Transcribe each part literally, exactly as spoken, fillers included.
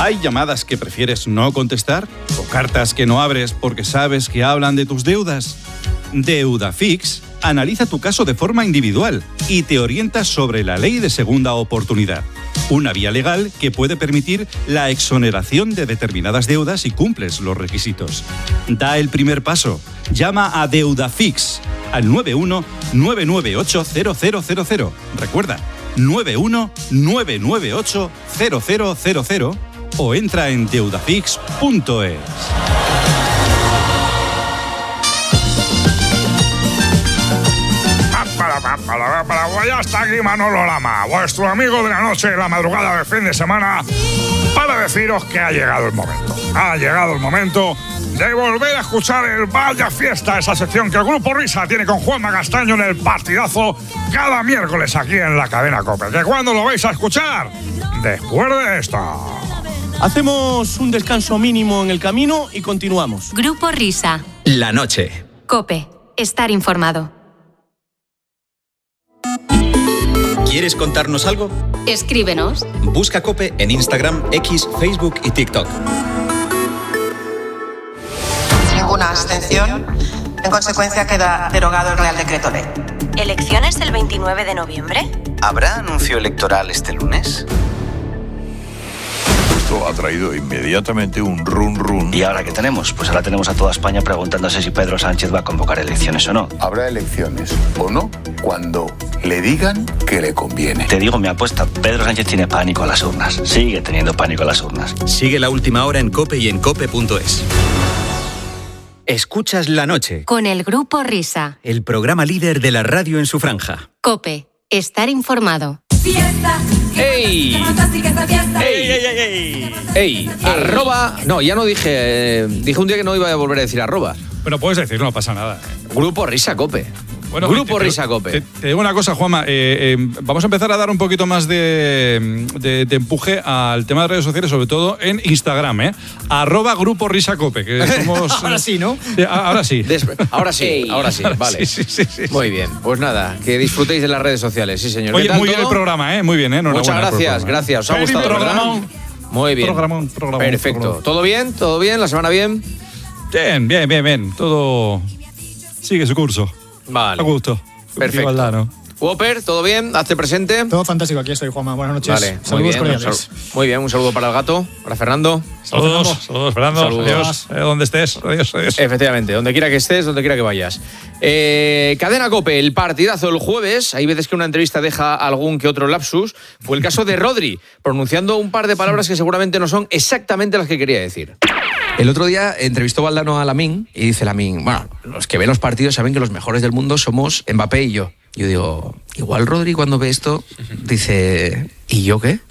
¿Hay llamadas que prefieres no contestar? ¿O cartas que no abres porque sabes que hablan de tus deudas? Deudafix analiza tu caso de forma individual y te orienta sobre la ley de segunda oportunidad. Una vía legal que puede permitir la exoneración de determinadas deudas si cumples los requisitos. Da el primer paso. Llama a Deudafix al nueve uno nueve nueve ocho cero cero cero cero. Recuerda, nueve uno nueve nueve ocho cero cero cero cero o entra en deudafix punto es. Ya está aquí Manolo Lama, vuestro amigo de la noche, la madrugada del fin de semana, para deciros que ha llegado el momento. Ha llegado el momento de volver a escuchar el Vaya Fiesta, esa sección que el Grupo Risa tiene con Juanma Castaño en el partidazo cada miércoles aquí en la cadena COPE. ¿Que cuándo lo vais a escuchar? Después de esto. Hacemos un descanso mínimo en el camino y continuamos. Grupo Risa. La noche. COPE. Estar informado. ¿Quieres contarnos algo? Escríbenos. Busca COPE en Instagram, X, Facebook y TikTok. Ninguna abstención. En consecuencia queda derogado el Real Decreto Ley. ¿Elecciones el veintinueve de noviembre? ¿Habrá anuncio electoral este lunes? Esto ha traído inmediatamente un run run. ¿Y ahora qué tenemos? Pues ahora tenemos a toda España preguntándose si Pedro Sánchez va a convocar elecciones o no. Habrá elecciones o no cuando le digan que le conviene. Te digo mi apuesta, Pedro Sánchez tiene pánico a las urnas. Sigue teniendo pánico a las urnas. Sigue La Última Hora en COPE y en cope punto es. Escuchas La Noche. Con el Grupo Risa. El programa líder de la radio en su franja. COPE. Estar informado. Fiesta. ¡Ey! ¡Ey, ey, ey, ey! ¡Ey! Arroba... No, ya no dije... Eh, dije un día que no iba a volver a decir arroba. Bueno, puedes decir, no pasa nada. ¿eh? Grupo Risa Cope. Bueno, Grupo te, Risa Cope. Te, te digo una cosa, Juanma. Eh, eh, vamos a empezar a dar un poquito más de, de, de empuje al tema de redes sociales, sobre todo en Instagram, ¿eh? Arroba Grupo Risa Cope. Que somos, ahora sí, ¿no? Eh, ahora sí. Des- ahora sí, ahora sí, vale. Sí, sí, sí, sí. Muy bien. Pues nada, que disfrutéis de las redes sociales, sí, señor. Oye, ¿Qué tal muy todo? bien el programa, ¿eh? Muy bien, ¿eh? Muchas gracias, gracias. ¿Os ha gustado, verdad? Muy bien. Programón, programón, Perfecto. programón. ¿Todo bien? ¿Todo bien? ¿La semana bien? Bien, bien, bien, bien. Todo sigue su curso. Vale. A gusto. Perfecto. Igualdad, ¿no? Whopper, ¿todo bien? Hazte presente. Todo fantástico, aquí estoy, Juanma. Buenas noches. Vale, muy Saludos bien, cordiales. sal- muy bien, un saludo para el gato, para Fernando. Saludos, saludos, Fernando. Saludos. Adiós. Eh, donde estés. Adiós, adiós. Efectivamente, donde quiera que estés, donde quiera que vayas. Eh, Cadena COPE, el partidazo el jueves. Hay veces que una entrevista deja algún que otro lapsus. Fue el caso de Rodri, pronunciando un par de palabras que seguramente no son exactamente las que quería decir. El otro día entrevistó Valdano a Lamine y dice Lamine, bueno, los que ven los partidos saben que los mejores del mundo somos Mbappé y yo. Yo digo, igual Rodri cuando ve esto dice, ¿y yo qué?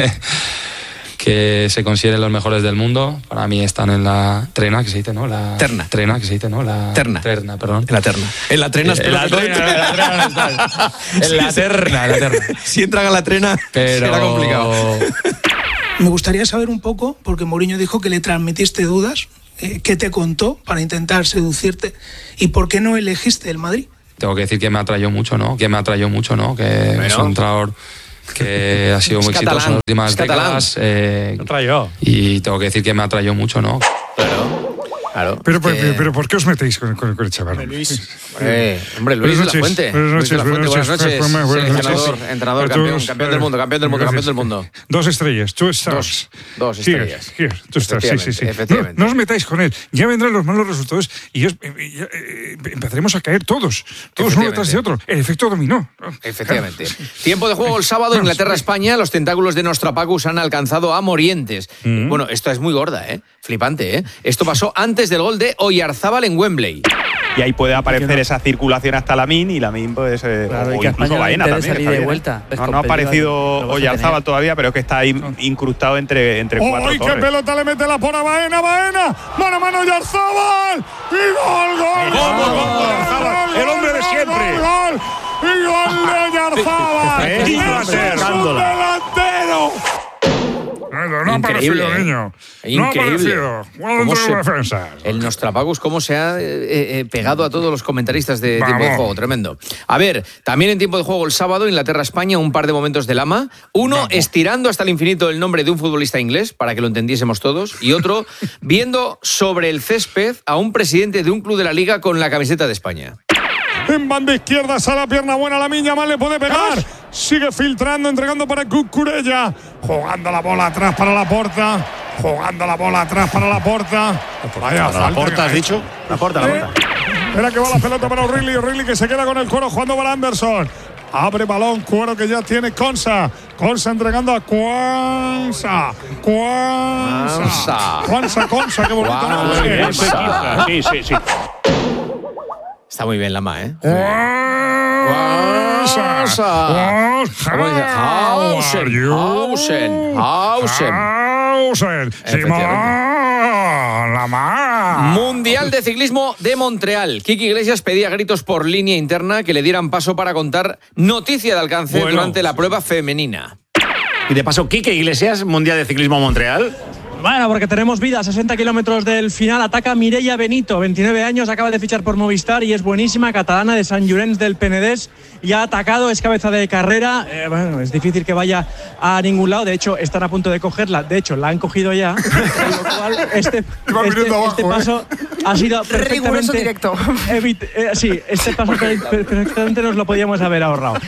Que se consideren los mejores del mundo. Para mí están en la trena, que se dice, ¿no? La terna. Trena, que se dice, ¿no? La terna. Terna, perdón. En la terna. En la trena. Eh, en la terna, en la terna no estás. En la terna, en la terna. Si entran a la trena, pero será complicado. Me gustaría saber un poco, porque Mourinho dijo que le transmitiste dudas, eh, ¿qué te contó para intentar seducirte? ¿Y por qué no elegiste el Madrid? Tengo que decir que me atrayó mucho, ¿no? Que me atrayó mucho, ¿no? Que bueno. Es un entrenador que ha sido muy es exitoso catalán, en las últimas es catalán. décadas. Eh, Me atrayó. Y tengo que decir que me atrayó mucho, ¿no? Claro. Claro. Pero, que... pero, pero, ¿por qué os metéis con, con, con el chaval? Luis. Eh, hombre, Luis de la Fuente. Buenas noches, Luis de la Fuente, buenas noches. Buenas noches. Seleccionador, entrenador, campeón, campeón del mundo, campeón del mundo, campeón del mundo. Dos estrellas, two stars. Dos, dos estrellas. Here, here, two stars, sí, sí, sí. Efectivamente. No, no os metáis con él. Ya vendrán los malos resultados y ya, ya, eh, empezaremos a caer todos. Todos uno detrás de otro. El efecto dominó. Efectivamente. Tiempo de juego el sábado, Inglaterra-España. Los tentáculos de Nostrapacus han alcanzado a Morientes. Mm. Bueno, esto es muy gorda, ¿eh? Flipante, ¿eh? Esto pasó antes del gol de Oyarzábal en Wembley. Y ahí puede aparecer esa circulación hasta Lamine y Lamine pues, eh, claro, o y incluso Baena también. Salir de vuelta. No, no ha aparecido Oyarzábal todavía, pero es que está ahí incrustado entre, entre ¡Oh, cuatro ¡Ay, torres. qué pelota le mete la pora a Baena, Baena! ¡Mano a mano Oyarzábal! ¡Y gol, gol! ¡Gol, gol, gol! ¡El hombre de siempre! ¡Gol! ¡Y gol de Oyarzábal! ¡Es un delantero! No ha aparecido, ¿eh? niño. Increíble. No ha aparecido. Jugado ¿Cómo entre se- los defensas. El Nostrapagos, cómo se ha eh, eh, pegado a todos los comentaristas de Vamos. tiempo de juego. Tremendo. A ver, también en tiempo de juego el sábado, Inglaterra-España, un par de momentos de Lama. Uno, estirando hasta el infinito el nombre de un futbolista inglés, para que lo entendiésemos todos. Y otro, viendo sobre el césped a un presidente de un club de la Liga con la camiseta de España. En banda izquierda, sale la pierna buena, la Miña mal le puede pegar. Sigue filtrando, entregando para Cucurella. Jugando la bola atrás para la porta. Jugando la bola atrás para la porta. Vaya, Para la Porta, ¿has dicho? La Porta, la Porta. Espera que va la pelota para O'Reilly. O'Reilly que se queda con el cuero jugando para Anderson. Abre balón, cuero que ya tiene Consa. Consa entregando a Cuanza. Cuanza. Cuanza. Cuanza, Consa, qué bonito nombre. Cuanza. Sí, sí, sí. Está muy bien Lama, ¿eh? Cuanza. ¿Cómo dice? Hausen, Hausen, Hausen. Hausen. Simón Lama. Mundial de Ciclismo de Montreal. Kiki Iglesias pedía a gritos por línea interna que le dieran paso para contar noticia de alcance Bueno. durante la prueba femenina. Y de paso, Quique Iglesias, Mundial de Ciclismo Montreal. Bueno, porque tenemos vida, sesenta kilómetros del final, ataca Mireia Benito, veintinueve años, acaba de fichar por Movistar y es buenísima, catalana de Sant Llorenç del Penedès, y ha atacado, es cabeza de carrera, eh, bueno, es difícil que vaya a ningún lado, de hecho están a punto de cogerla, de hecho la han cogido ya, con lo cual este, este, este paso ha sido Riguroso perfectamente… directo. evit- eh, sí, este paso per- perfectamente nos lo podíamos haber ahorrado.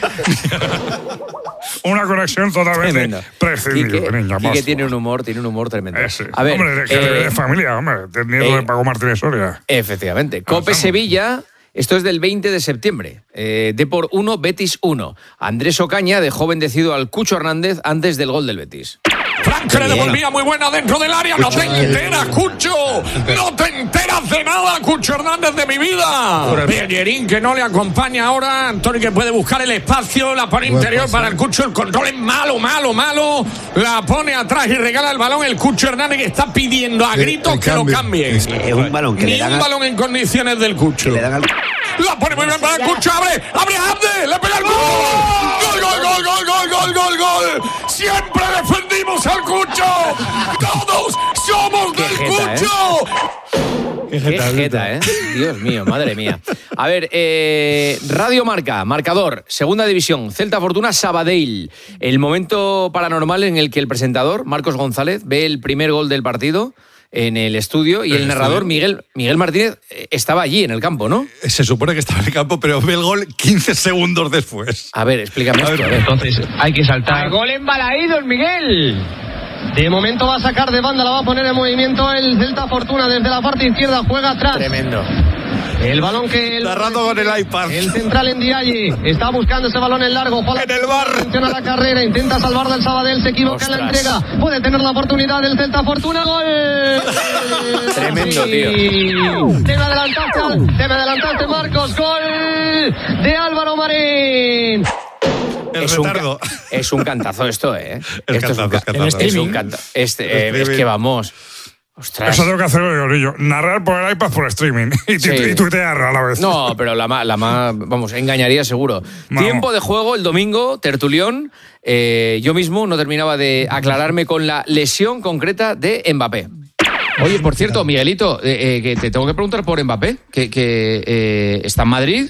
Una conexión totalmente Tremendo. prescindible, Quique, niña. Quique más. tiene un humor, tiene un humor tremendo. Ese. A ver, hombre, que eh, de familia, hombre. Teniendo eh, de Paco Martínez Soria. efectivamente. Cope Sevilla, esto es del veinte de septiembre. Eh, Depor uno, Betis uno. Andrés Ocaña dejó bendecido al Cucho Hernández antes del gol del Betis. Frank le devolvía muy buena dentro del área. No te enteras, Cucho. No te enteras de nada, Cucho Hernández de mi vida. Bellerín que no le acompaña ahora. Antonio que puede buscar el espacio. La pone interior para el Cucho. El control es malo, malo, malo. La pone atrás y regala el balón. El Cucho Hernández que está pidiendo a gritos que lo cambie. Es un balón que Ni le dan un al- balón en condiciones del Cucho. le dan al- La pone muy bien para el Cucho. Abre, abre Abde. Le pega el gol. Gol, gol, gol, gol, gol, gol, gol, gol. Siempre defendimos al Cucho. Todos somos Qué del jeta, ¿eh? Cucho. Qué jeta, ¿eh? Dios mío, madre mía. A ver, eh, Radio Marca, marcador, segunda división, Celta Fortuna, Sabadell. El momento paranormal en el que el presentador, Marcos González, ve el primer gol del partido en el estudio y el, ¿El narrador, estudio? Miguel, Miguel Martínez, eh, estaba allí en el campo, ¿no? Se supone que estaba en el campo, pero ve el gol quince segundos después. A ver, explícame A esto. ver, a ver. Entonces hay que saltar. Al gol embalaído el Miguel. De momento va a sacar de banda, la va a poner en movimiento el Celta Fortuna desde la parte izquierda, juega atrás. Tremendo. El balón que el, Narrando con el iPad. el central en Ndiaye está buscando ese balón en largo. Juega En el bar. Atención a la carrera, intenta salvar del Sabadell, se equivoca en la Ostras. entrega. Puede tener la oportunidad del Celta Fortuna, gol. Tremendo, tío. Debe adelantarse, debe adelantarse Marcos, gol de Álvaro Marín. El Es un, retardo. ca- es un cantazo esto, ¿eh? El Esto es un, cantazo, ca- es cantazo. es un streaming. canta- este, eh, El es que streaming. vamos. Ostras. Eso tengo que hacerlo yo, Orillo. Narrar por el iPad por streaming. Y, tu- Sí. y tuitear a la vez. No, pero la más, la más, vamos, engañaría seguro. Vamos. Tiempo de juego el domingo, tertulión. Eh, yo mismo no terminaba de aclararme con la lesión concreta de Mbappé. Oye, por cierto, Miguelito, eh, eh, que te tengo que preguntar por Mbappé, que, que eh, está en Madrid,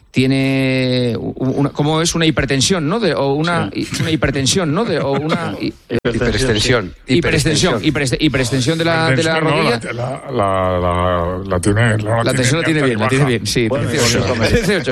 tiene una, ¿cómo es? Una hipertensión, ¿no? De, o una, una hipertensión, ¿no? De, o una hi- Hiperextensión. hiperextensión, hipereste- hiperextensión de la, de la No, rodilla. la, la, la, la, la tiene. No, La tensión la tiene bien, la tiene bien, sí. dieciocho. dieciocho.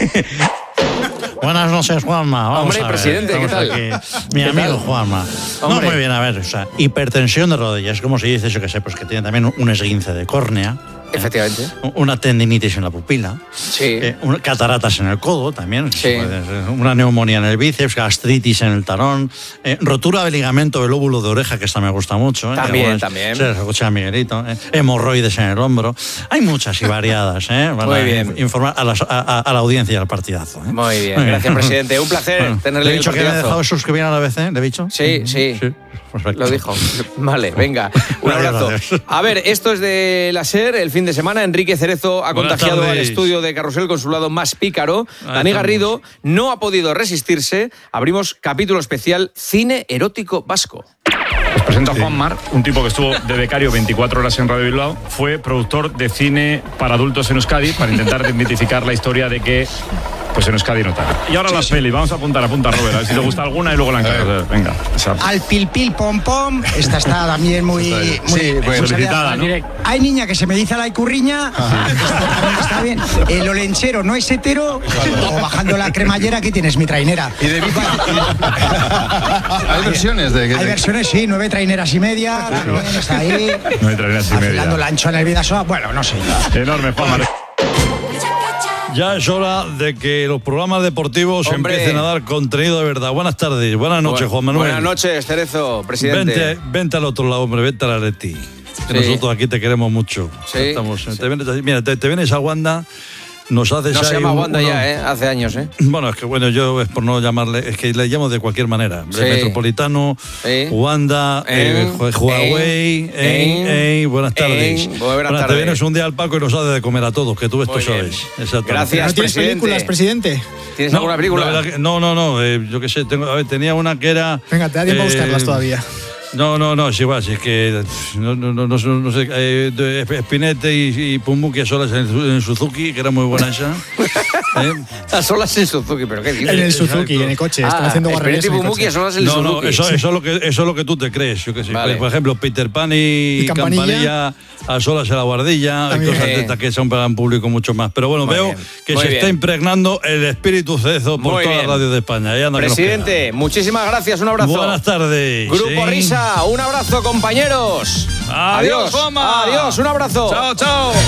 Buenas noches, Juanma. Vamos Hombre, a ver, presidente, ¿qué estamos tal? aquí. Mi ¿Qué amigo tal? Juanma. Hombre. No, muy bien, a ver, o sea, hipertensión de rodillas, como se dice, yo que sé, pues que tiene también un esguince de córnea. Efectivamente. Una tendinitis en la pupila. Sí. Eh, una- cataratas en el codo también. Sí. Puede ser, una neumonía en el bíceps, gastritis en el talón. eh, rotura del ligamento del lóbulo de oreja, que esta me gusta mucho. ¿eh? También, Algunas- también. Sí, se escucha a Miguelito. eh, hemorroides en el hombro. Hay muchas y variadas. ¿eh? Para Muy bien. informar a, las- a- a- a la audiencia y al partidazo. ¿eh? Muy bien, gracias, presidente. Un placer Bueno, tenerle ¿Le he en el dicho que me he partidazo. dejado de suscribir a la B C? ¿Le he dicho? Sí, sí. Perfecto. Lo dijo. Vale, venga. Un Gracias, abrazo. gracias. A ver, esto es de la SER, el fin de semana. Enrique Cerezo ha Buenas contagiado al tardes. estudio de Carrusel con su lado más pícaro. Ahí Dani estamos. Garrido no ha podido resistirse. Abrimos capítulo especial Cine Erótico Vasco. Os presento a Juan Mar, un tipo que estuvo de becario veinticuatro horas en Radio Bilbao. Fue productor de cine para adultos en Euskadi para intentar desmitificar la historia de que pues en Euskadi no tal. Y ahora sí, las sí. pelis, vamos a apuntar, apunta Robert, a ver si te gusta alguna y luego la encargo. Venga, exacto. Al pil pil pom pom, esta está también muy, muy sí, pues, solicitada, ¿no? Hay niña que se me dice la icurriña, está, está bien. El olenchero no es hetero, o bajando la cremallera, aquí tienes mi trainera. Y de Hay versiones de Hay versiones, sí, nueve traineras y media, también está ahí. Nueve traineras y media. Afilando la ancho en el Vidasoa, bueno, no sé. Enorme, Juan Mar. Ya es hora de que los programas deportivos Hombre. empiecen a dar contenido de verdad. Buenas tardes, buenas noches, Bueno, Juan Manuel. Buenas noches, Cerezo, presidente. Vente, vente al otro lado, hombre, vente a la Leti. Que Sí. nosotros aquí te queremos mucho. Sí, Estamos, sí. Te vienes, mira, te, te vienes a Wanda, nos haces No se ahí llama un- Wanda uno- ya, ¿eh? Hace años, ¿eh? Bueno, es que bueno, yo es por no llamarle, es que le llamo de cualquier manera. Sí. Metropolitano, Sí. Wanda, eh, En, Huawei, en, en, en, buenas tardes. en, buenas Bueno, te tardes. vienes un día al Paco y nos haces de comer a todos, que tú esto Muy bien. sabes. Exactamente. Gracias, ¿No tienes presidente. películas, presidente? ¿Tienes No, alguna película? la verdad que- no, no, no, eh, yo qué sé, tengo, a ver, tenía una que era... Venga, te da tiempo a buscarlas todavía. No, no, no, es igual, si es que no, no, no, no, no sé, eh, de Spinette y, y Pumuki a solas en, en Suzuki, que era muy buena esa. ¿Eh? A solas en Suzuki, pero ¿qué dices? En el Suzuki, en el coche, están haciendo guarrerías en el Pumuki coche. a solas en el No, no, Suzuki. eso, eso, es lo que, eso es lo que tú te crees, yo qué sé. Vale. Por ejemplo, Peter Pan y, ¿Y Campanilla? Campanilla a solas en la guardilla, hay También. cosas de estas que son para un público mucho más. Pero bueno, Muy veo bien, que muy se bien. está impregnando el espíritu Cerezo por Muy toda bien. la radio de España. Ahí anda que nos Presidente, muchísimas gracias, un queda. abrazo. Buenas tardes. Grupo Sí. Risa, un abrazo, compañeros. Adiós, Adiós, Juanma. adiós, un abrazo. Chao, chao.